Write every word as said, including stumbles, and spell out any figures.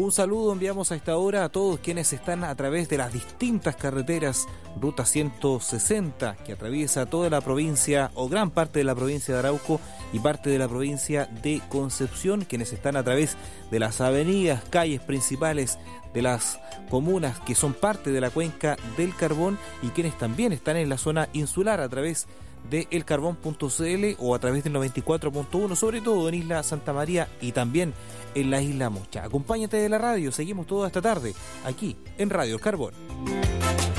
Un saludo enviamos a esta hora a todos quienes están a través de las distintas carreteras, ruta ciento sesenta, que atraviesa toda la provincia o gran parte de la provincia de Arauco y parte de la provincia de Concepción, quienes están a través de las avenidas, calles principales de las comunas que son parte de la cuenca del Carbón y quienes también están en la zona insular a través de elcarbón punto c l o a través del noventa y cuatro punto uno, sobre todo en Isla Santa María y también en la Isla Mocha. Acompáñate de la radio, seguimos toda esta tarde aquí en Radio El Carbón.